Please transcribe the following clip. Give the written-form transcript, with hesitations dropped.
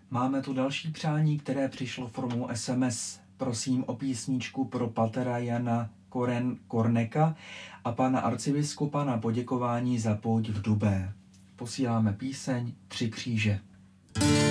Máme tu další přání, které přišlo formou SMS. Prosím o písničku pro patera Jana Korneka a pana arcibiskupa na poděkování za pouť v Dubé. Posíláme píseň 3 kříže.